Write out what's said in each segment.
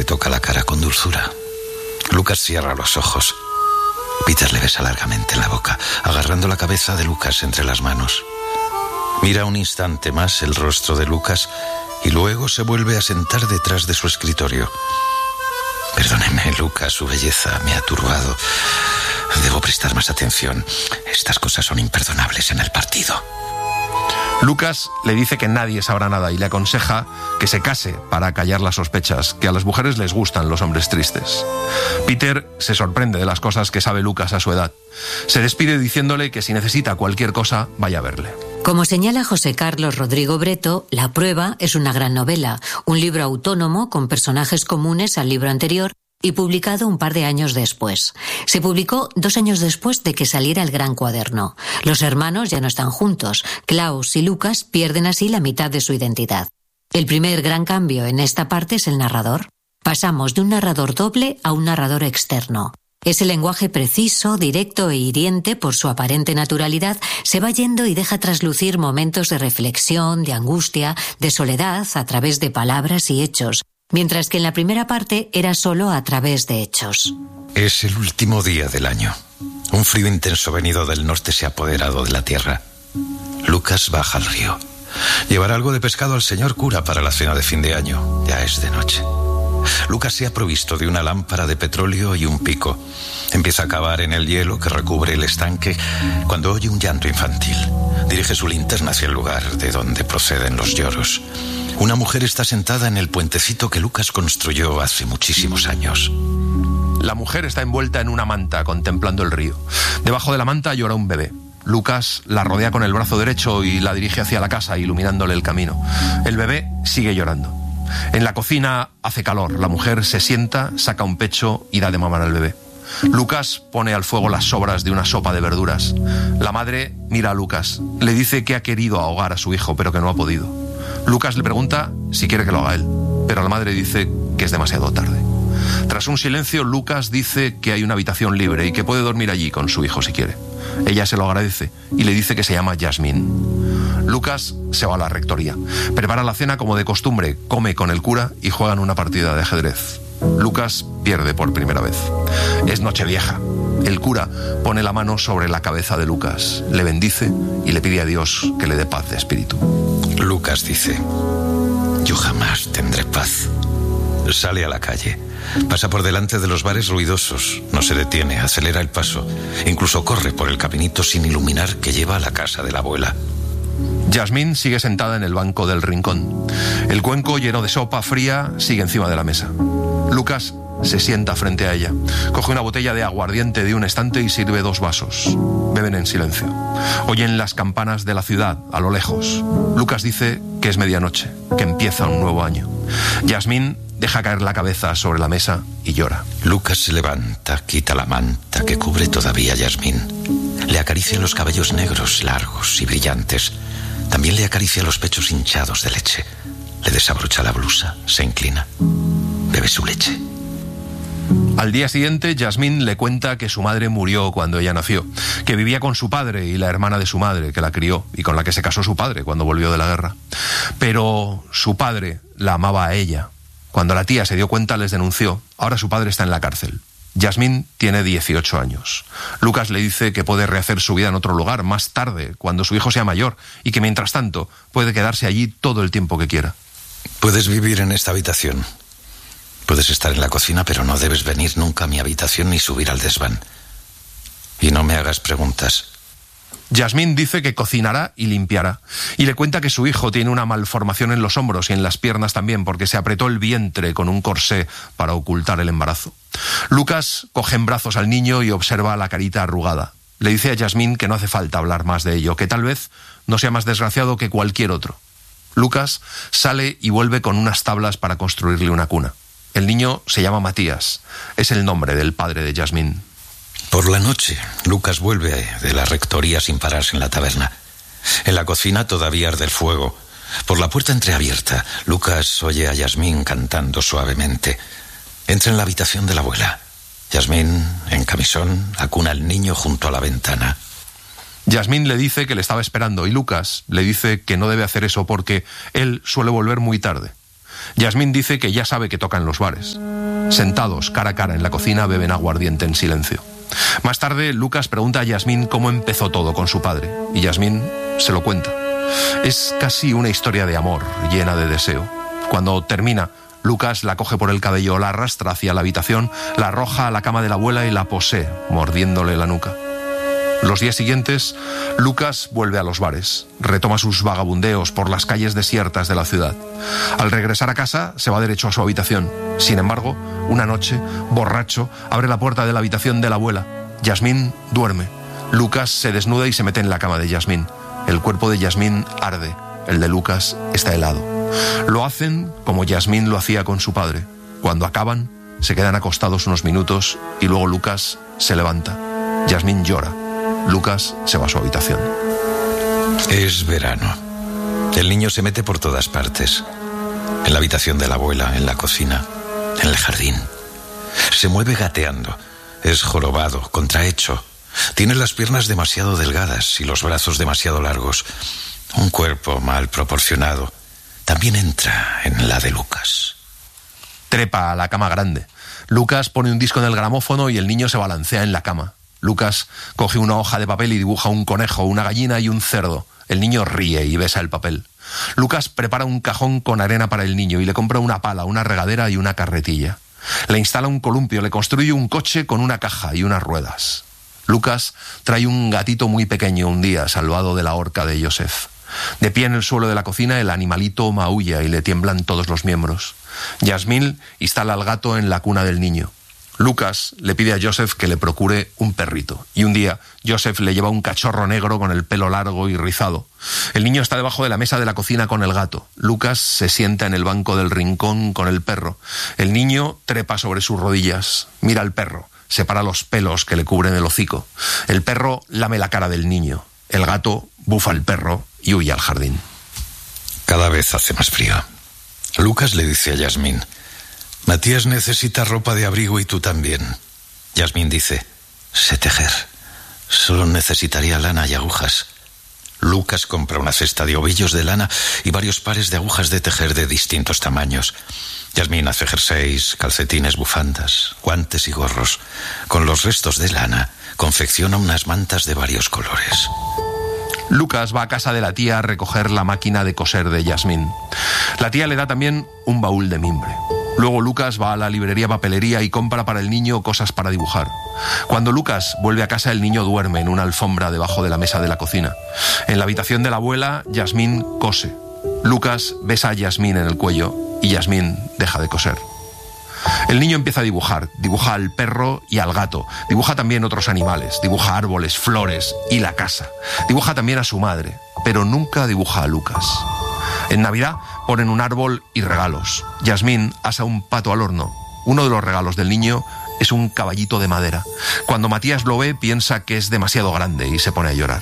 toca la cara con dulzura. Lucas cierra los ojos. Peter le besa largamente en la boca, agarrando la cabeza de Lucas entre las manos. Mira un instante más el rostro de Lucas y luego se vuelve a sentar detrás de su escritorio. Perdóneme, Lucas, su belleza me ha turbado. Debo prestar más atención. Estas cosas son imperdonables en el partido. Lucas le dice que nadie sabrá nada y le aconseja que se case para callar las sospechas, que a las mujeres les gustan los hombres tristes. Peter se sorprende de las cosas que sabe Lucas a su edad. Se despide diciéndole que si necesita cualquier cosa, vaya a verle. Como señala José Carlos Rodrigo Breto, La prueba es una gran novela, un libro autónomo con personajes comunes al libro anterior y publicado un par de años después. Se publicó 2 años después de que saliera el Gran Cuaderno. Los hermanos ya no están juntos. Klaus y Lucas pierden así la mitad de su identidad. El primer gran cambio en esta parte es el narrador. Pasamos de un narrador doble a un narrador externo. Ese lenguaje preciso, directo e hiriente por su aparente naturalidad se va yendo y deja traslucir momentos de reflexión, de angustia, de soledad a través de palabras y hechos, mientras que en la primera parte era solo a través de hechos. Es el último día del año. Un frío intenso venido del norte se ha apoderado de la tierra. Lucas baja al río. Llevará algo de pescado al señor cura para la cena de fin de año. Ya es de noche. Lucas se ha provisto de una lámpara de petróleo y un pico. Empieza a cavar en el hielo que recubre el estanque cuando oye un llanto infantil. Dirige su linterna hacia el lugar de donde proceden los lloros. Una mujer está sentada en el puentecito que Lucas construyó hace muchísimos años. La mujer está envuelta en una manta contemplando el río. Debajo de la manta llora un bebé. Lucas la rodea con el brazo derecho y la dirige hacia la casa, iluminándole el camino. El bebé sigue llorando. En la cocina hace calor. La mujer se sienta, saca un pecho y da de mamar al bebé. Lucas pone al fuego las sobras de una sopa de verduras. La madre mira a Lucas. Le dice que ha querido ahogar a su hijo, pero que no ha podido. Lucas le pregunta si quiere que lo haga él, pero la madre dice que es demasiado tarde. Tras un silencio, Lucas dice que hay una habitación libre y que puede dormir allí con su hijo si quiere. Ella se lo agradece y le dice que se llama Yasmín. Lucas se va a la rectoría, prepara la cena como de costumbre, come con el cura y juegan una partida de ajedrez. Lucas pierde por primera vez. Es Nochevieja. El cura pone la mano sobre la cabeza de Lucas, le bendice y le pide a Dios que le dé paz de espíritu. Lucas dice: yo jamás tendré paz. Sale a la calle. Pasa por delante de los bares ruidosos. No se detiene, acelera el paso. Incluso corre por el caminito sin iluminar que lleva a la casa de la abuela. Yasmín sigue sentada en el banco del rincón. El cuenco lleno de sopa fría sigue encima de la mesa. Lucas se sienta frente a ella. Coge una botella de aguardiente de un estante y sirve 2 vasos. Beben en silencio. Oyen las campanas de la ciudad a lo lejos. Lucas dice que es medianoche, que empieza un nuevo año. Yasmín deja caer la cabeza sobre la mesa y llora. Lucas se levanta, quita la manta que cubre todavía a Yasmín. Le acaricia los cabellos negros, largos y brillantes. También le acaricia los pechos hinchados de leche. Le desabrocha la blusa, se inclina. Bebe su leche. Al día siguiente, Yasmín le cuenta que su madre murió cuando ella nació, que vivía con su padre y la hermana de su madre, que la crió y con la que se casó su padre cuando volvió de la guerra. Pero su padre la amaba a ella. Cuando la tía se dio cuenta, les denunció. Ahora su padre está en la cárcel. Yasmín tiene 18 años. Lucas le dice que puede rehacer su vida en otro lugar, más tarde, cuando su hijo sea mayor, y que mientras tanto puede quedarse allí todo el tiempo que quiera. Puedes vivir en esta habitación. Puedes estar en la cocina, pero no debes venir nunca a mi habitación ni subir al desván. Y no me hagas preguntas. Yasmín dice que cocinará y limpiará, y le cuenta que su hijo tiene una malformación en los hombros y en las piernas también, porque se apretó el vientre con un corsé para ocultar el embarazo. Lucas coge en brazos al niño y observa la carita arrugada. Le dice a Yasmín que no hace falta hablar más de ello, que tal vez no sea más desgraciado que cualquier otro. Lucas sale y vuelve con unas tablas para construirle una cuna. El niño se llama Matías, es el nombre del padre de Yasmín. Por la noche, Lucas vuelve de la rectoría sin pararse en la taberna. En la cocina todavía arde el fuego. Por la puerta entreabierta, Lucas oye a Yasmín cantando suavemente. Entra en la habitación de la abuela. Yasmín, en camisón, acuna al niño junto a la ventana. Yasmín le dice que le estaba esperando y Lucas le dice que no debe hacer eso porque él suele volver muy tarde. Yasmín dice que ya sabe que toca en los bares. Sentados cara a cara en la cocina beben aguardiente en silencio. Más tarde, Lucas pregunta a Yasmín cómo empezó todo con su padre, y Yasmín se lo cuenta. Es casi una historia de amor, llena de deseo. Cuando termina, Lucas la coge por el cabello, la arrastra hacia la habitación, la arroja a la cama de la abuela y la posee, mordiéndole la nuca. Los días siguientes, Lucas vuelve a los bares, retoma sus vagabundeos por las calles desiertas de la ciudad. Al regresar a casa, se va derecho a su habitación. Sin embargo, una noche, borracho, abre la puerta de la habitación de la abuela. Yasmín duerme. Lucas se desnuda y se mete en la cama de Yasmín. El cuerpo de Yasmín arde, el de Lucas está helado. Lo hacen como Yasmín lo hacía con su padre. Cuando acaban, se quedan acostados unos minutos y luego Lucas se levanta. Yasmín llora. Lucas se va a su habitación. Es verano. El niño se mete por todas partes. En la habitación de la abuela, en la cocina, en el jardín. Se mueve gateando. Es jorobado, contrahecho. Tiene las piernas demasiado delgadas y los brazos demasiado largos. Un cuerpo mal proporcionado. También entra en la de Lucas. Trepa a la cama grande. Lucas pone un disco en el gramófono y el niño se balancea en la cama. Lucas coge una hoja de papel y dibuja un conejo, una gallina y un cerdo. El niño ríe y besa el papel. Lucas prepara un cajón con arena para el niño y le compra una pala, una regadera y una carretilla. Le instala un columpio, le construye un coche con una caja y unas ruedas. Lucas trae un gatito muy pequeño un día, salvado de la horca de Joseph. De pie en el suelo de la cocina, el animalito maulla y le tiemblan todos los miembros. Yasmín instala al gato en la cuna del niño. Lucas le pide a Joseph que le procure un perrito. Y un día, Joseph le lleva un cachorro negro con el pelo largo y rizado. El niño está debajo de la mesa de la cocina con el gato. Lucas se sienta en el banco del rincón con el perro. El niño trepa sobre sus rodillas. Mira al perro. Separa los pelos que le cubren el hocico. El perro lame la cara del niño. El gato bufa al perro y huye al jardín. Cada vez hace más frío. Lucas le dice a Yasmín: Matías necesita ropa de abrigo y tú también. Yasmín dice: sé tejer. Solo necesitaría lana y agujas. Lucas compra una cesta de ovillos de lana y varios pares de agujas de tejer de distintos tamaños. Yasmín hace jerseys, calcetines, bufandas, guantes y gorros. Con los restos de lana, confecciona unas mantas de varios colores. Lucas va a casa de la tía a recoger la máquina de coser de Yasmín. La tía le da también un baúl de mimbre. Luego Lucas va a la librería papelería y compra para el niño cosas para dibujar. Cuando Lucas vuelve a casa, el niño duerme en una alfombra debajo de la mesa de la cocina. En la habitación de la abuela, Yasmín cose. Lucas besa a Yasmín en el cuello y Yasmín deja de coser. El niño empieza a dibujar. Dibuja al perro y al gato. Dibuja también otros animales. Dibuja árboles, flores y la casa. Dibuja también a su madre, pero nunca dibuja a Lucas. En Navidad ponen un árbol y regalos. Yasmín asa un pato al horno. Uno de los regalos del niño es un caballito de madera. Cuando Matías lo ve, piensa que es demasiado grande y se pone a llorar.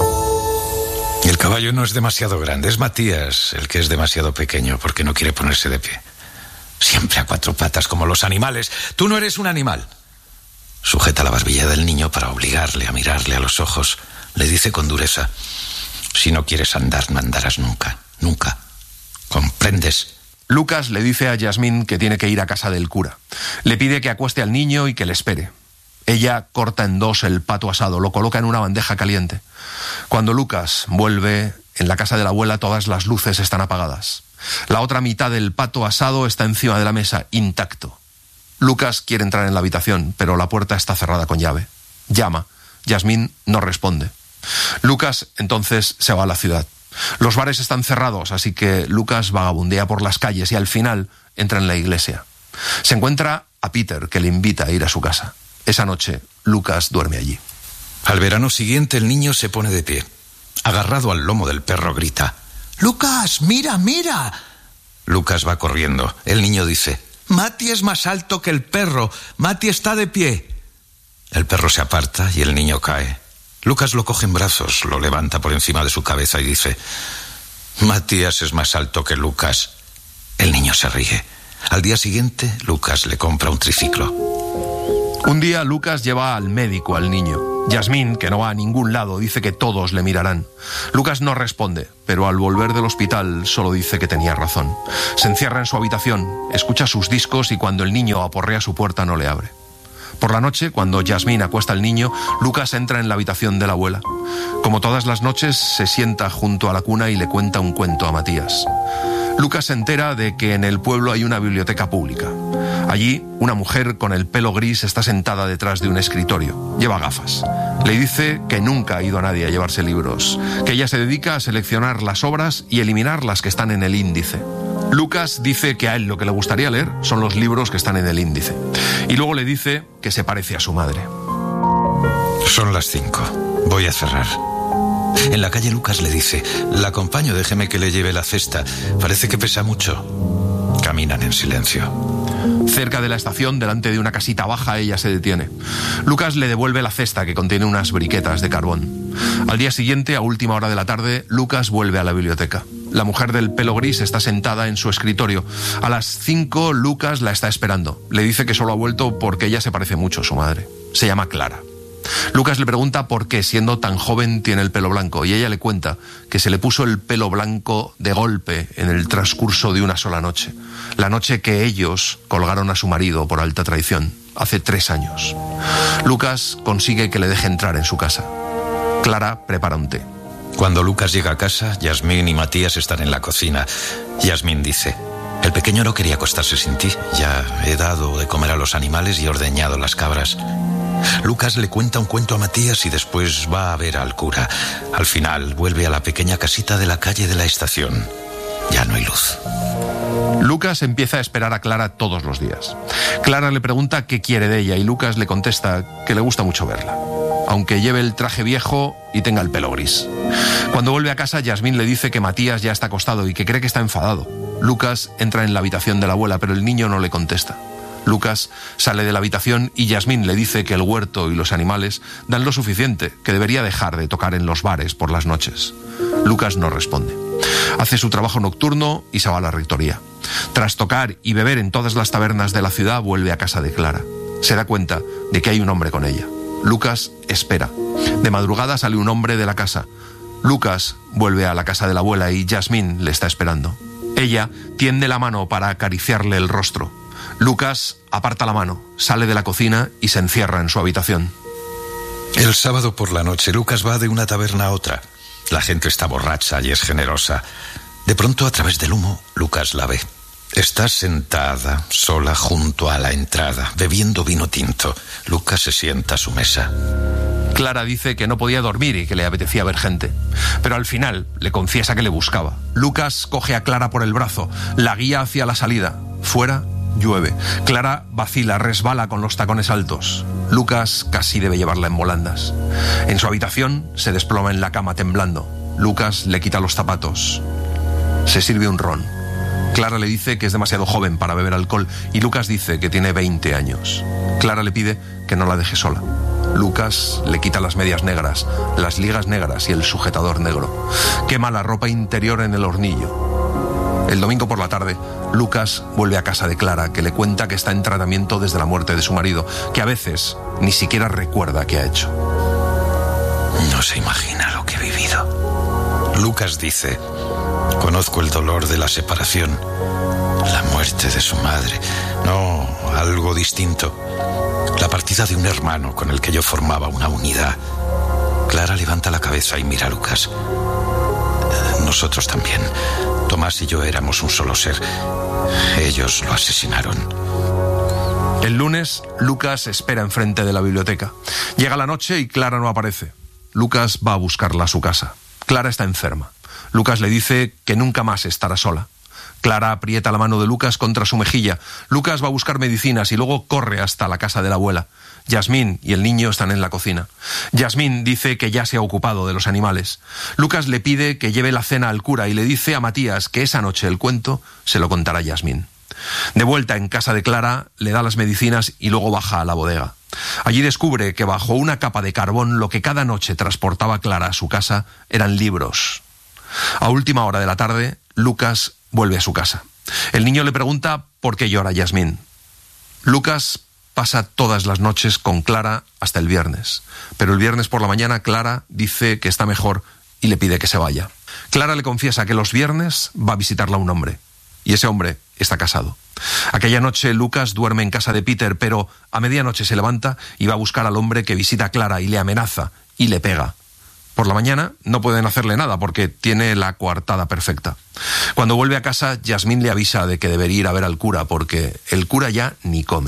El caballo no es demasiado grande, es Matías el que es demasiado pequeño porque no quiere ponerse de pie. Siempre a cuatro patas como los animales. Tú no eres un animal. Sujeta la barbilla del niño para obligarle a mirarle a los ojos. Le dice con dureza: si no quieres andar, no andarás nunca. Nunca. ¿Comprendes? Lucas le dice a Yasmín que tiene que ir a casa del cura. Le pide que acueste al niño y que le espere. Ella corta en dos el pato asado, lo coloca en una bandeja caliente. Cuando Lucas vuelve, en la casa de la abuela todas las luces están apagadas. La otra mitad del pato asado está encima de la mesa, intacto. Lucas quiere entrar en la habitación, pero la puerta está cerrada con llave. Llama. Yasmín no responde. Lucas entonces se va a la ciudad. Los bares están cerrados, así que Lucas vagabundea por las calles y al final entra en la iglesia. Se encuentra a Peter, que le invita a ir a su casa. Esa noche, Lucas duerme allí. Al verano siguiente, el niño se pone de pie. Agarrado al lomo del perro, grita: ¡Lucas, mira, mira! Lucas va corriendo. El niño dice: Mati es más alto que el perro. Mati está de pie. El perro se aparta y el niño cae. Lucas lo coge en brazos, lo levanta por encima de su cabeza y dice: Matías es más alto que Lucas. El niño se ríe. Al día siguiente, Lucas le compra un triciclo. Un día Lucas lleva al médico al niño. Yasmín, que no va a ningún lado, dice que todos le mirarán. Lucas no responde, pero al volver del hospital solo dice que tenía razón. Se encierra en su habitación, escucha sus discos y cuando el niño aporrea su puerta no le abre. Por la noche, cuando Yasmín acuesta al niño, Lucas entra en la habitación de la abuela. Como todas las noches, se sienta junto a la cuna y le cuenta un cuento a Matías. Lucas se entera de que en el pueblo hay una biblioteca pública. Allí, una mujer con el pelo gris está sentada detrás de un escritorio. Lleva gafas. Le dice que nunca ha ido a nadie a llevarse libros, que ella se dedica a seleccionar las obras y eliminar las que están en el índice. Lucas dice que a él lo que le gustaría leer son los libros que están en el índice. Y luego le dice que se parece a su madre. Son las 5. Voy a cerrar. En la calle Lucas le dice: la acompaño, déjeme que le lleve la cesta. Parece que pesa mucho. Caminan en silencio. Cerca de la estación, delante de una casita baja, ella se detiene. Lucas le devuelve la cesta que contiene unas briquetas de carbón. Al día siguiente, a última hora de la tarde, Lucas vuelve a la biblioteca. La mujer del pelo gris está sentada en su escritorio. A las 5, Lucas la está esperando. Le dice que solo ha vuelto porque ella se parece mucho a su madre. Se llama Clara. Lucas le pregunta por qué, siendo tan joven, tiene el pelo blanco, y ella le cuenta que se le puso el pelo blanco de golpe en el transcurso de una sola noche, la noche que ellos colgaron a su marido por alta traición, hace 3 años. Lucas consigue que le deje entrar en su casa. Clara prepara un té. Cuando Lucas llega a casa, Yasmín y Matías están en la cocina. Yasmín dice: el pequeño no quería acostarse sin ti. Ya he dado de comer a los animales y he ordeñado las cabras. Lucas le cuenta un cuento a Matías y después va a ver al cura. Al final vuelve a la pequeña casita de la calle de la estación. Ya no hay luz. Lucas empieza a esperar a Clara todos los días. Clara le pregunta qué quiere de ella y Lucas le contesta que le gusta mucho verla, aunque lleve el traje viejo y tenga el pelo gris. Cuando vuelve a casa, Yasmín le dice que Matías ya está acostado y que cree que está enfadado. Lucas entra en la habitación de la abuela, pero el niño no le contesta. Lucas sale de la habitación y Yasmín le dice que el huerto y los animales dan lo suficiente, que debería dejar de tocar en los bares por las noches. Lucas no responde. Hace su trabajo nocturno y se va a la rectoría. Tras tocar y beber en todas las tabernas de la ciudad, vuelve a casa de Clara. Se da cuenta de que hay un hombre con ella. Lucas espera. De madrugada sale un hombre de la casa. Lucas vuelve a la casa de la abuela y Yasmín le está esperando. Ella tiende la mano para acariciarle el rostro. Lucas aparta la mano, sale de la cocina y se encierra en su habitación. El sábado por la noche, Lucas va de una taberna a otra. La gente está borracha y es generosa. De pronto, a través del humo, Lucas la ve. Está sentada, sola, junto a la entrada, bebiendo vino tinto. Lucas se sienta a su mesa. Clara dice que no podía dormir y que le apetecía ver gente, pero al final le confiesa que le buscaba. Lucas coge a Clara por el brazo, la guía hacia la salida. Fuera llueve. Clara vacila, resbala con los tacones altos. Lucas casi debe llevarla en volandas. En su habitación se desploma en la cama temblando. Lucas le quita los zapatos. Se sirve un ron. Clara le dice que es demasiado joven para beber alcohol y Lucas dice que tiene 20 años. Clara le pide que no la deje sola. Lucas le quita las medias negras, las ligas negras y el sujetador negro. Quema la ropa interior en el hornillo. El domingo por la tarde, Lucas vuelve a casa de Clara, que le cuenta que está en tratamiento desde la muerte de su marido, que a veces ni siquiera recuerda qué ha hecho. No se imagina lo que he vivido. Lucas dice: conozco el dolor de la separación, la muerte de su madre. No, algo distinto. La partida de un hermano con el que yo formaba una unidad. Clara levanta la cabeza y mira a Lucas. Nosotros también. Tomás y yo éramos un solo ser. Ellos lo asesinaron. El lunes, Lucas espera enfrente de la biblioteca. Llega la noche y Clara no aparece. Lucas va a buscarla a su casa. Clara está enferma. Lucas le dice que nunca más estará sola. Clara aprieta la mano de Lucas contra su mejilla. Lucas va a buscar medicinas y luego corre hasta la casa de la abuela. Yasmín y el niño están en la cocina. Yasmín dice que ya se ha ocupado de los animales. Lucas le pide que lleve la cena al cura y le dice a Matías que esa noche el cuento se lo contará Yasmín. De vuelta en casa de Clara, le da las medicinas y luego baja a la bodega. Allí descubre que bajo una capa de carbón lo que cada noche transportaba Clara a su casa eran libros. A última hora de la tarde, Lucas vuelve a su casa. El niño le pregunta por qué llora Yasmín. Lucas pasa todas las noches con Clara hasta el viernes. Pero el viernes por la mañana Clara dice que está mejor y le pide que se vaya. Clara le confiesa que los viernes va a visitarla un hombre. Y ese hombre está casado. Aquella noche Lucas duerme en casa de Peter, pero a medianoche se levanta y va a buscar al hombre que visita a Clara y le amenaza y le pega. Por la mañana no pueden hacerle nada porque tiene la coartada perfecta. Cuando vuelve a casa, Jasmine le avisa de que debería ir a ver al cura porque el cura ya ni come.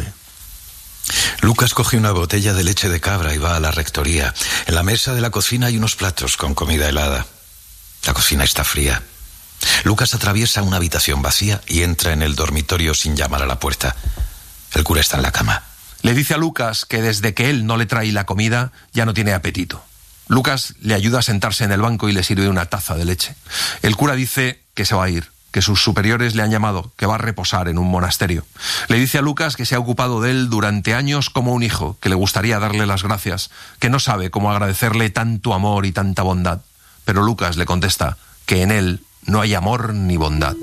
Lucas coge una botella de leche de cabra y va a la rectoría. En la mesa de la cocina hay unos platos con comida helada. La cocina está fría. Lucas atraviesa una habitación vacía y entra en el dormitorio sin llamar a la puerta. El cura está en la cama. Le dice a Lucas que desde que él no le trae la comida ya no tiene apetito. Lucas le ayuda a sentarse en el banco y le sirve una taza de leche. El cura dice que se va a ir, que sus superiores le han llamado, que va a reposar en un monasterio. Le dice a Lucas que se ha ocupado de él durante años como un hijo, que le gustaría darle las gracias, que no sabe cómo agradecerle tanto amor y tanta bondad. Pero Lucas le contesta que en él no hay amor ni bondad.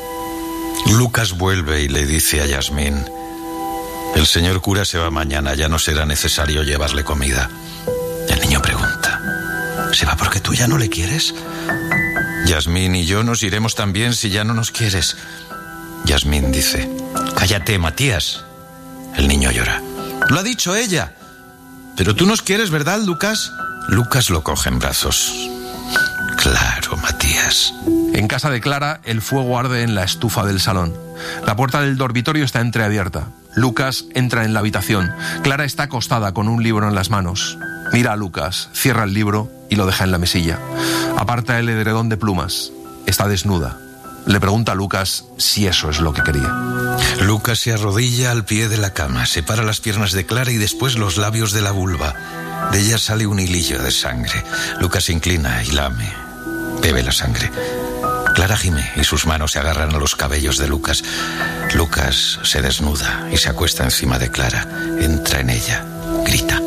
Lucas vuelve y le dice a Jasmine: el señor cura se va mañana, ya no será necesario llevarle comida. El niño pregunta: ¿se va porque tú ya no le quieres? Jasmine y yo nos iremos también si ya no nos quieres. Jasmine dice: cállate, Matías. El niño llora: lo ha dicho ella. Pero tú nos quieres, ¿verdad, Lucas? Lucas lo coge en brazos. Claro, Matías. En casa de Clara, el fuego arde en la estufa del salón. La puerta del dormitorio está entreabierta. Lucas entra en la habitación. Clara está acostada con un libro en las manos. Mira a Lucas, cierra el libro y lo deja en la mesilla. Aparta el edredón de plumas. Está desnuda. Le pregunta a Lucas si eso es lo que quería. Lucas se arrodilla al pie de la cama, separa las piernas de Clara y después los labios de la vulva. De ella sale un hilillo de sangre. Lucas se inclina y lame. Bebe la sangre. Clara gime y sus manos se agarran a los cabellos de Lucas. Lucas se desnuda y se acuesta encima de Clara. Entra en ella. Grita.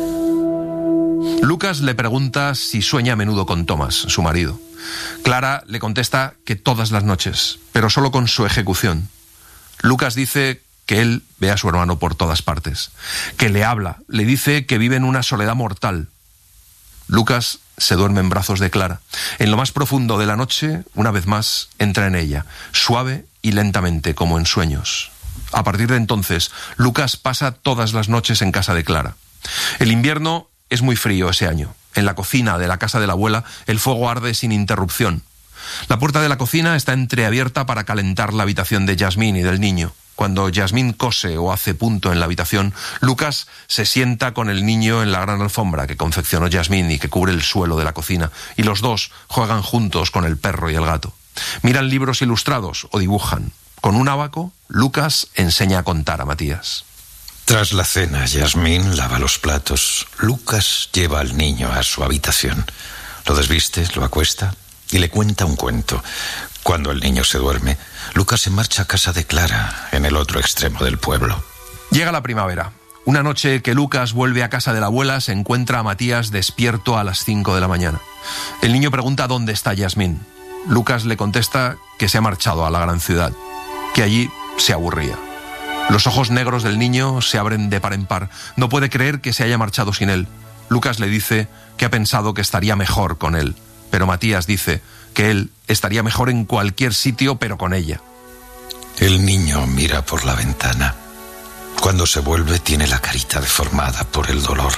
Lucas le pregunta si sueña a menudo con Thomas, su marido. Clara le contesta que todas las noches, pero solo con su ejecución. Lucas dice que él ve a su hermano por todas partes, que le habla, le dice que vive en una soledad mortal. Lucas se duerme en brazos de Clara. En lo más profundo de la noche, una vez más, entra en ella, suave y lentamente, como en sueños. A partir de entonces, Lucas pasa todas las noches en casa de Clara. El invierno es muy frío ese año. En la cocina de la casa de la abuela, el fuego arde sin interrupción. La puerta de la cocina está entreabierta para calentar la habitación de Jasmine y del niño. Cuando Jasmine cose o hace punto en la habitación, Lucas se sienta con el niño en la gran alfombra que confeccionó Jasmine y que cubre el suelo de la cocina, y los dos juegan juntos con el perro y el gato. Miran libros ilustrados o dibujan. Con un ábaco, Lucas enseña a contar a Matías. Tras la cena, Jasmine lava los platos. Lucas lleva al niño a su habitación. Lo desviste, lo acuesta y le cuenta un cuento. Cuando el niño se duerme, Lucas se marcha a casa de Clara, en el otro extremo del pueblo. Llega la primavera. Una noche que Lucas vuelve a casa de la abuela, se encuentra a Matías despierto a las 5 de la mañana. El niño pregunta dónde está Jasmine. Lucas le contesta que se ha marchado a la gran ciudad, que allí se aburría. Los ojos negros del niño se abren de par en par. No puede creer que se haya marchado sin él. Lucas le dice que ha pensado que estaría mejor con él, pero Matías dice que él estaría mejor en cualquier sitio, pero con ella. El niño mira por la ventana. Cuando se vuelve tiene la carita deformada por el dolor.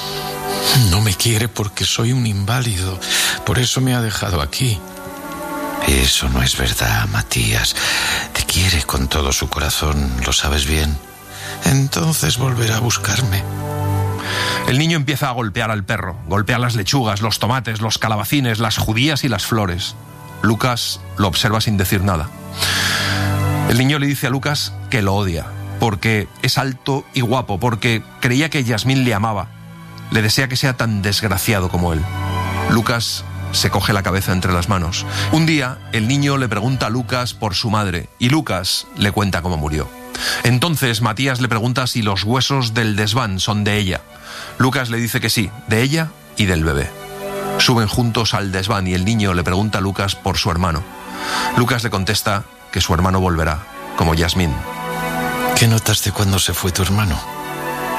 No me quiere porque soy un inválido. Por eso me ha dejado aquí. Eso no es verdad, Matías. Te quiere con todo su corazón, ¿lo sabes bien? Entonces volverá a buscarme. El niño empieza a golpear al perro. Golpea las lechugas, los tomates, los calabacines, las judías y las flores. Lucas lo observa sin decir nada. El niño le dice a Lucas que lo odia, porque es alto y guapo, porque creía que Jasmine le amaba. Le desea que sea tan desgraciado como él. Lucas se coge la cabeza entre las manos. Un día, el niño le pregunta a Lucas por su madre, y Lucas le cuenta cómo murió. Entonces, Matías le pregunta si los huesos del desván son de ella. Lucas le dice que sí, de ella y del bebé. Suben juntos al desván y el niño le pregunta a Lucas por su hermano. Lucas le contesta que su hermano volverá, como Jasmine. ¿Qué notaste cuando se fue tu hermano?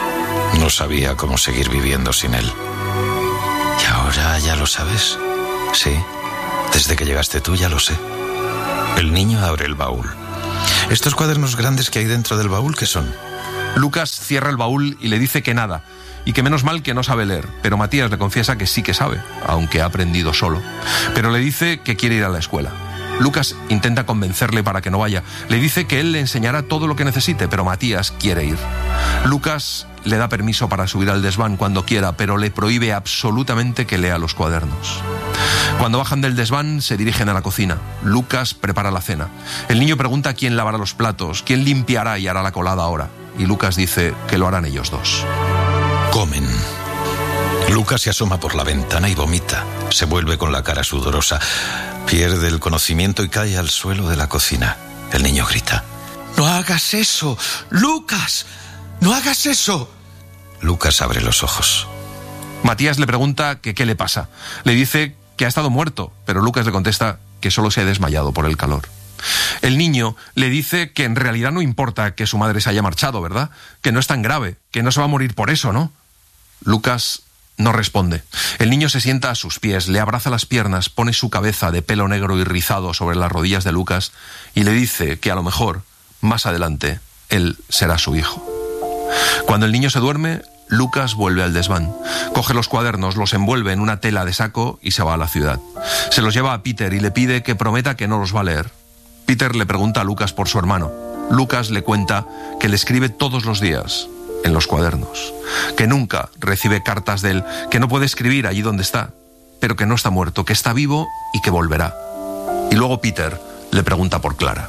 No sabía cómo seguir viviendo sin él. ¿Y ahora ya lo sabes? Sí, desde que llegaste tú ya lo sé. El niño abre el baúl. ¿Estos cuadernos grandes que hay dentro del baúl qué son? Lucas cierra el baúl y le dice que nada, y que menos mal que no sabe leer, pero Matías le confiesa que sí que sabe, aunque ha aprendido solo. Pero le dice que quiere ir a la escuela. Lucas intenta convencerle para que no vaya. Le dice que él le enseñará todo lo que necesite, pero Matías quiere ir. Lucas le da permiso para subir al desván cuando quiera, pero le prohíbe absolutamente que lea los cuadernos. Cuando bajan del desván, se dirigen a la cocina. Lucas prepara la cena. El niño pregunta quién lavará los platos, quién limpiará y hará la colada ahora. Y Lucas dice que lo harán ellos dos. Comen. Lucas se asoma por la ventana y vomita. Se vuelve con la cara sudorosa. Pierde el conocimiento y cae al suelo de la cocina. El niño grita: ¡No hagas eso! ¡Lucas! ¡No hagas eso! Lucas abre los ojos. Matías le pregunta que qué le pasa. Le dice que ha estado muerto, pero Lucas le contesta que solo se ha desmayado por el calor. El niño le dice que en realidad no importa que su madre se haya marchado, ¿verdad? Que no es tan grave, que no se va a morir por eso, ¿no? Lucas no responde. El niño se sienta a sus pies, le abraza las piernas, pone su cabeza de pelo negro y rizado sobre las rodillas de Lucas y le dice que a lo mejor, más adelante, él será su hijo. Cuando el niño se duerme, Lucas vuelve al desván. Coge los cuadernos, los envuelve en una tela de saco y se va a la ciudad. Se los lleva a Peter y le pide que prometa que no los va a leer. Peter le pregunta a Lucas por su hermano. Lucas le cuenta que le escribe todos los días en los cuadernos, que nunca recibe cartas de él, que no puede escribir allí donde está, pero que no está muerto, que está vivo y que volverá. Y luego Peter le pregunta por Clara.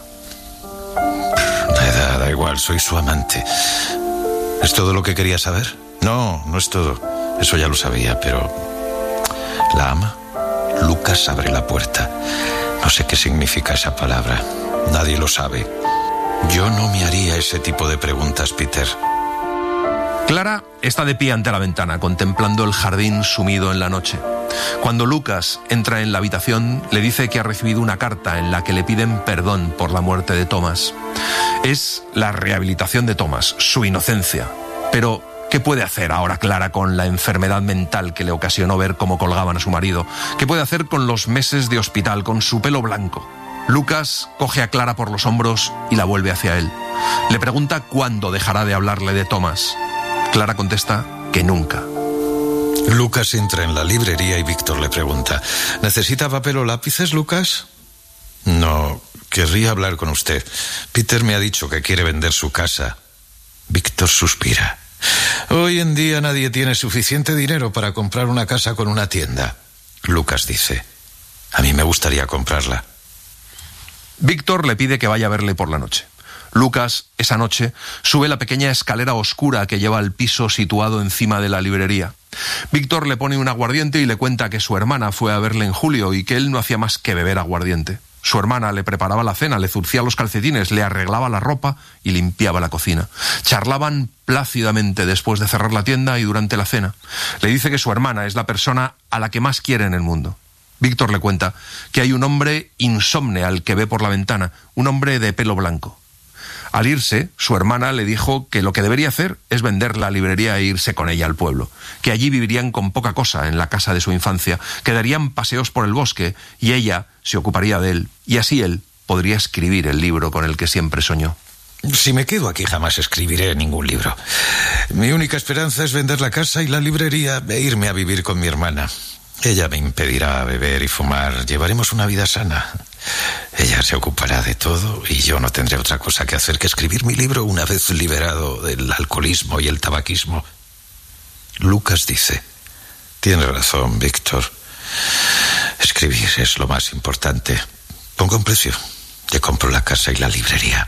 Da igual, soy su amante. ¿Es todo lo que quería saber? No, no es todo. Eso ya lo sabía, pero... ¿la ama? Lucas abre la puerta. No sé qué significa esa palabra. Nadie lo sabe. Yo no me haría ese tipo de preguntas, Peter. Clara está de pie ante la ventana, contemplando el jardín sumido en la noche. Cuando Lucas entra en la habitación, le dice que ha recibido una carta en la que le piden perdón por la muerte de Thomas. Es la rehabilitación de Thomas, su inocencia. Pero, ¿qué puede hacer ahora Clara con la enfermedad mental que le ocasionó ver cómo colgaban a su marido? ¿Qué puede hacer con los meses de hospital, con su pelo blanco? Lucas coge a Clara por los hombros y la vuelve hacia él. Le pregunta cuándo dejará de hablarle de Thomas. Clara contesta que nunca. Lucas entra en la librería y Víctor le pregunta: ¿necesita papel o lápices, Lucas? No, querría hablar con usted. Peter me ha dicho que quiere vender su casa. Víctor suspira. Hoy en día nadie tiene suficiente dinero para comprar una casa con una tienda. Lucas dice: a mí me gustaría comprarla. Víctor le pide que vaya a verle por la noche. Lucas, esa noche, sube la pequeña escalera oscura que lleva al piso situado encima de la librería. Víctor le pone un aguardiente y le cuenta que su hermana fue a verle en julio y que él no hacía más que beber aguardiente. Su hermana le preparaba la cena, le zurcía los calcetines, le arreglaba la ropa y limpiaba la cocina. Charlaban plácidamente después de cerrar la tienda y durante la cena. Le dice que su hermana es la persona a la que más quiere en el mundo. Víctor le cuenta que hay un hombre insomne al que ve por la ventana, un hombre de pelo blanco. Al irse, su hermana le dijo que lo que debería hacer es vender la librería e irse con ella al pueblo, que allí vivirían con poca cosa en la casa de su infancia, que darían paseos por el bosque y ella se ocuparía de él, y así él podría escribir el libro con el que siempre soñó. Si me quedo aquí jamás escribiré ningún libro. Mi única esperanza es vender la casa y la librería e irme a vivir con mi hermana. Ella me impedirá beber y fumar, llevaremos una vida sana. Ella se ocupará de todo y yo no tendré otra cosa que hacer que escribir mi libro una vez liberado del alcoholismo y el tabaquismo. Lucas dice: tiene razón, Víctor. Escribir es lo más importante. Ponga un precio. Te compro la casa y la librería.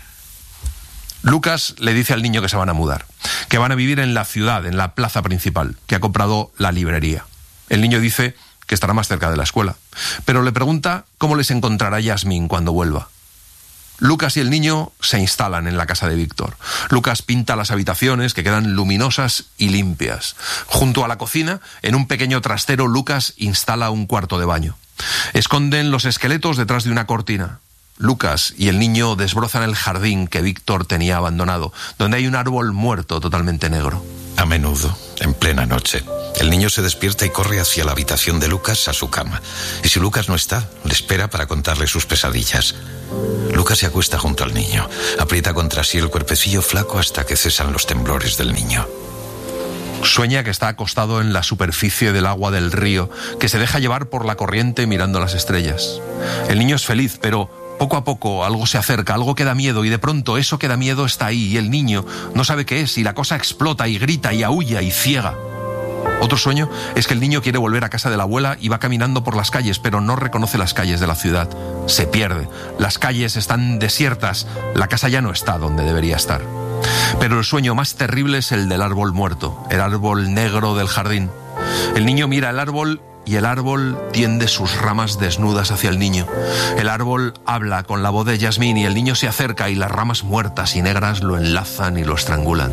Lucas le dice al niño que se van a mudar, que van a vivir en la ciudad, en la plaza principal, que ha comprado la librería. El niño dice que estará más cerca de la escuela, pero le pregunta cómo les encontrará Yasmín cuando vuelva. Lucas y el niño se instalan en la casa de Víctor. Lucas pinta las habitaciones que quedan luminosas y limpias. Junto a la cocina, en un pequeño trastero, Lucas instala un cuarto de baño. Esconden los esqueletos detrás de una cortina. Lucas y el niño desbrozan el jardín que Víctor tenía abandonado, donde hay un árbol muerto totalmente negro. A menudo, en plena noche, el niño se despierta y corre hacia la habitación de Lucas, a su cama. Y si Lucas no está, le espera para contarle sus pesadillas. Lucas se acuesta junto al niño, aprieta contra sí el cuerpecillo flaco hasta que cesan los temblores del niño. Sueña que está acostado en la superficie del agua del río, que se deja llevar por la corriente mirando las estrellas. El niño es feliz, pero poco a poco algo se acerca, algo que da miedo, y de pronto eso que da miedo está ahí, y el niño no sabe qué es, y la cosa explota y grita y aúlla y ciega. Otro sueño es que el niño quiere volver a casa de la abuela y va caminando por las calles, pero no reconoce las calles de la ciudad. Se pierde. Las calles están desiertas. La casa ya no está donde debería estar. Pero el sueño más terrible es el del árbol muerto, el árbol negro del jardín. El niño mira el árbol y el árbol tiende sus ramas desnudas hacia el niño. El árbol habla con la voz de Yasmín y el niño se acerca y las ramas muertas y negras lo enlazan y lo estrangulan.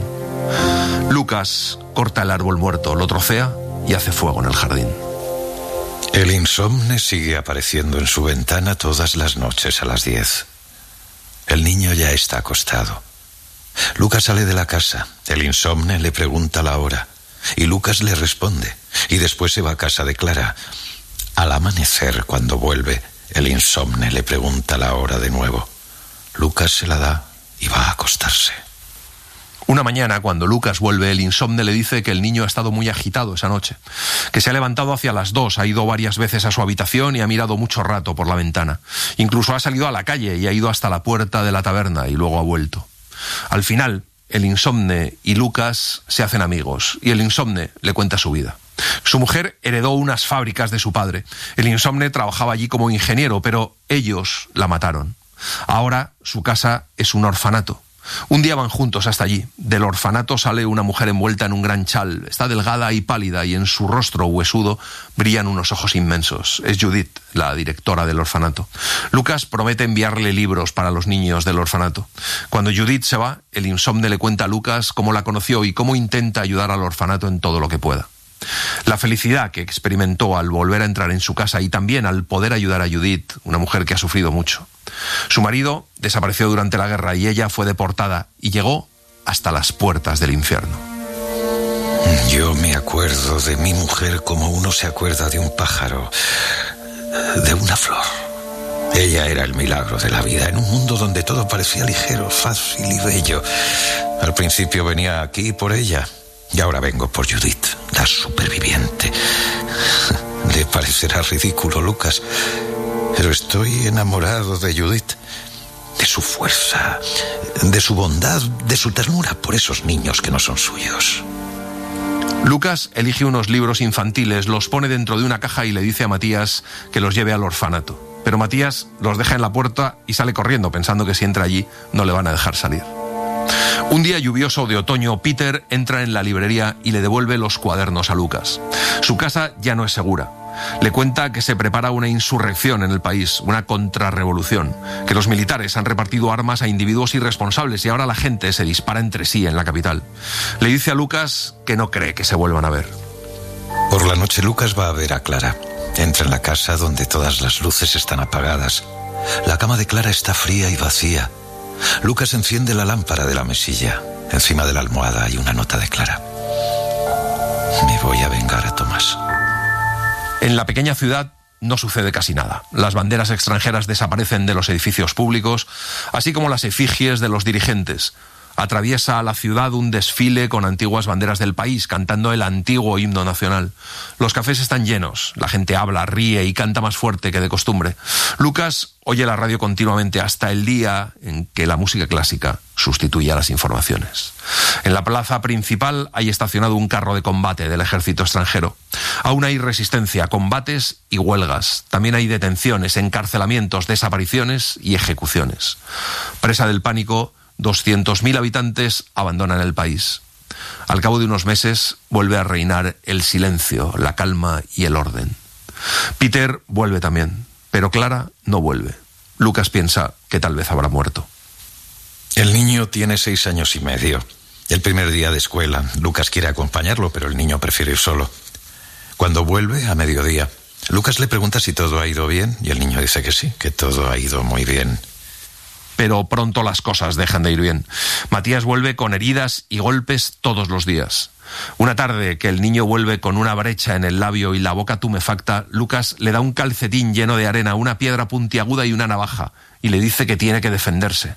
Lucas corta el árbol muerto, lo trocea y hace fuego en el jardín. El insomne sigue apareciendo en su ventana todas las noches a las 10. El niño ya está acostado. Lucas sale de la casa. El insomne le pregunta la hora y Lucas le responde, y después se va a casa de Clara. Al amanecer, cuando vuelve, el insomne le pregunta la hora de nuevo. Lucas se la da y va a acostarse. Una mañana, cuando Lucas vuelve, el insomne le dice que el niño ha estado muy agitado esa noche, que se ha levantado hacia las 2, ha ido varias veces a su habitación y ha mirado mucho rato por la ventana. Incluso ha salido a la calle y ha ido hasta la puerta de la taberna y luego ha vuelto. Al final, el insomne y Lucas se hacen amigos y el insomne le cuenta su vida. Su mujer heredó unas fábricas de su padre. El insomne trabajaba allí como ingeniero, pero ellos la mataron. Ahora su casa es un orfanato. Un día van juntos hasta allí. Del orfanato sale una mujer envuelta en un gran chal. Está delgada y pálida y en su rostro huesudo brillan unos ojos inmensos. Es Judith, la directora del orfanato. Lucas promete enviarle libros para los niños del orfanato. Cuando Judith se va, el insomne le cuenta a Lucas cómo la conoció y cómo intenta ayudar al orfanato en todo lo que pueda. La felicidad que experimentó al volver a entrar en su casa y también al poder ayudar a Judith, una mujer que ha sufrido mucho. Su marido desapareció durante la guerra y ella fue deportada y llegó hasta las puertas del infierno. Yo me acuerdo de mi mujer como uno se acuerda de un pájaro, de una flor. Ella era el milagro de la vida, en un mundo donde todo parecía ligero, fácil y bello. Al principio venía aquí por ella y ahora vengo por Judith, la superviviente. Le parecerá ridículo, Lucas, pero estoy enamorado de Judith, de su fuerza, de su bondad, de su ternura por esos niños que no son suyos. Lucas elige unos libros infantiles, los pone dentro de una caja y le dice a Matías que los lleve al orfanato. Pero Matías los deja en la puerta y sale corriendo, pensando que si entra allí no le van a dejar salir. Un día lluvioso de otoño, Peter entra en la librería y le devuelve los cuadernos a Lucas. Su casa ya no es segura. Le cuenta que se prepara una insurrección en el país, una contrarrevolución, que los militares han repartido armas a individuos irresponsables y ahora la gente se dispara entre sí en la capital. Le dice a Lucas que no cree que se vuelvan a ver. Por la noche Lucas va a ver a Clara. Entra en la casa donde todas las luces están apagadas. La cama de Clara está fría y vacía. Lucas enciende la lámpara de la mesilla. Encima de la almohada hay una nota de Clara. Me voy a vengar a Tomás. En la pequeña ciudad no sucede casi nada. Las banderas extranjeras desaparecen de los edificios públicos, así como las efigies de los dirigentes. Atraviesa la ciudad un desfile con antiguas banderas del país, cantando el antiguo himno nacional. Los cafés están llenos, la gente habla, ríe y canta más fuerte que de costumbre. Lucas oye la radio continuamente hasta el día en que la música clásica sustituye a las informaciones. En la plaza principal hay estacionado un carro de combate del ejército extranjero. Aún hay resistencia, combates y huelgas. También hay detenciones, encarcelamientos, desapariciones y ejecuciones. Presa del pánico, 200.000 habitantes abandonan el país. Al cabo de unos meses vuelve a reinar el silencio, la calma y el orden. Peter vuelve también, pero Clara no vuelve. Lucas piensa que tal vez habrá muerto. El niño tiene 6 años y medio. El primer día de escuela, Lucas quiere acompañarlo, pero el niño prefiere ir solo. Cuando vuelve, a mediodía, Lucas le pregunta si todo ha ido bien y el niño dice que sí, que todo ha ido muy bien. Pero pronto las cosas dejan de ir bien. Matías vuelve con heridas y golpes todos los días. Una tarde que el niño vuelve con una brecha en el labio y la boca tumefacta, Lucas le da un calcetín lleno de arena, una piedra puntiaguda y una navaja, y le dice que tiene que defenderse.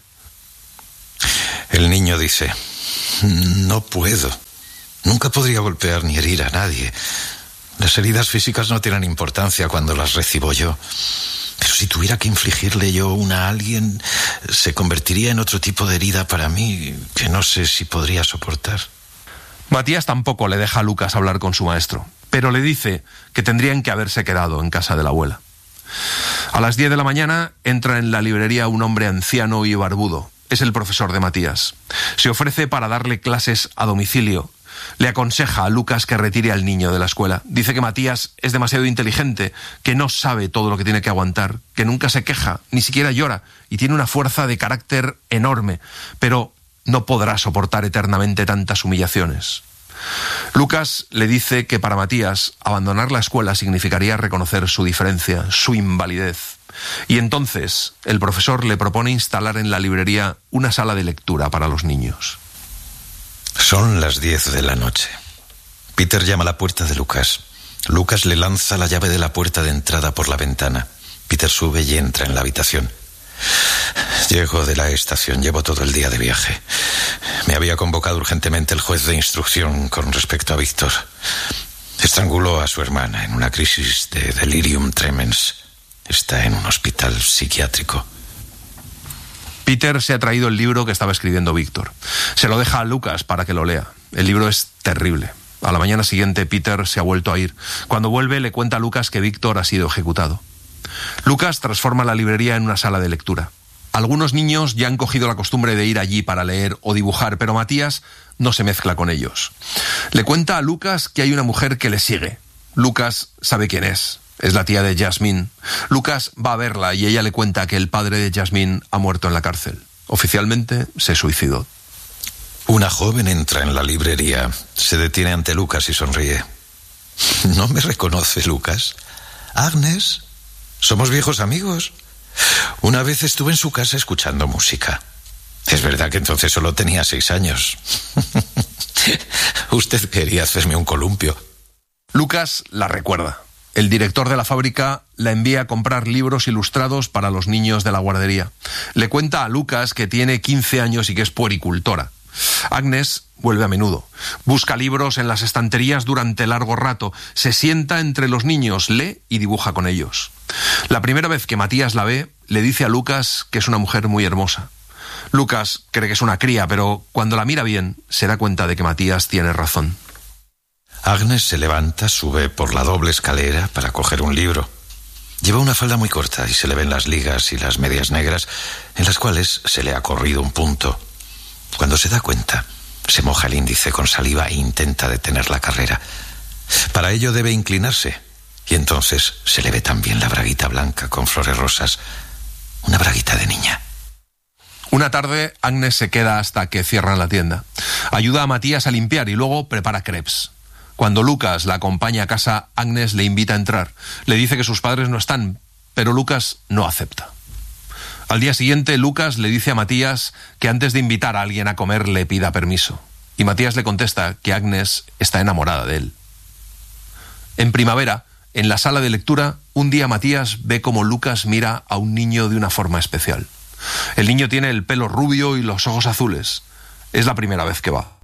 El niño dice: no puedo. Nunca podría golpear ni herir a nadie. Las heridas físicas no tienen importancia cuando las recibo yo. Pero si tuviera que infligirle yo una a alguien, se convertiría en otro tipo de herida para mí que no sé si podría soportar. Matías tampoco le deja a Lucas hablar con su maestro, pero le dice que tendrían que haberse quedado en casa de la abuela. A las 10 de la mañana entra en la librería un hombre anciano y barbudo. Es el profesor de Matías. Se ofrece para darle clases a domicilio. Le aconseja a Lucas que retire al niño de la escuela. Dice que Matías es demasiado inteligente, que no sabe todo lo que tiene que aguantar, que nunca se queja, ni siquiera llora, y tiene una fuerza de carácter enorme, pero no podrá soportar eternamente tantas humillaciones. Lucas le dice que para Matías abandonar la escuela significaría reconocer su diferencia, su invalidez. Y entonces el profesor le propone instalar en la librería una sala de lectura para los niños. Son las 10 de la noche. Peter llama a la puerta de Lucas. Lucas le lanza la llave de la puerta de entrada por la ventana. Peter sube y entra en la habitación. Llego de la estación, llevo todo el día de viaje. Me había convocado urgentemente el juez de instrucción con respecto a Víctor. Estranguló a su hermana en una crisis de delirium tremens. Está en un hospital psiquiátrico. Peter se ha traído el libro que estaba escribiendo Víctor. Se lo deja a Lucas para que lo lea. El libro es terrible. A la mañana siguiente Peter se ha vuelto a ir. Cuando vuelve le cuenta a Lucas que Víctor ha sido ejecutado. Lucas transforma la librería en una sala de lectura. Algunos niños ya han cogido la costumbre de ir allí para leer o dibujar, pero Matías no se mezcla con ellos. Le cuenta a Lucas que hay una mujer que le sigue. Lucas sabe quién es. Es la tía de Jasmine. Lucas va a verla y ella le cuenta que el padre de Jasmine ha muerto en la cárcel. Oficialmente se suicidó. Una joven entra en la librería, se detiene ante Lucas y sonríe. ¿No me reconoce, Lucas? ¿Agnes? ¿Somos viejos amigos? Una vez estuve en su casa escuchando música. Es verdad que entonces solo tenía 6 años. Usted quería hacerme un columpio. Lucas la recuerda. El director de la fábrica la envía a comprar libros ilustrados para los niños de la guardería. Le cuenta a Lucas que tiene 15 años y que es puericultora. Agnes vuelve a menudo. Busca libros en las estanterías durante largo rato. Se sienta entre los niños, lee y dibuja con ellos. La primera vez que Matías la ve, le dice a Lucas que es una mujer muy hermosa. Lucas cree que es una cría, pero cuando la mira bien, se da cuenta de que Matías tiene razón. Agnes se levanta, sube por la doble escalera para coger un libro. Lleva una falda muy corta y se le ven las ligas y las medias negras en las cuales se le ha corrido un punto. Cuando se da cuenta, se moja el índice con saliva e intenta detener la carrera. Para ello debe inclinarse, y entonces se le ve también la braguita blanca con flores rosas, una braguita de niña. Una tarde, Agnes se queda hasta que cierran la tienda. Ayuda a Matías a limpiar y luego prepara crepes. Cuando Lucas la acompaña a casa, Agnes le invita a entrar. Le dice que sus padres no están, pero Lucas no acepta. Al día siguiente, Lucas le dice a Matías que antes de invitar a alguien a comer le pida permiso. Y Matías le contesta que Agnes está enamorada de él. En primavera, en la sala de lectura, un día Matías ve como Lucas mira a un niño de una forma especial. El niño tiene el pelo rubio y los ojos azules. Es la primera vez que va.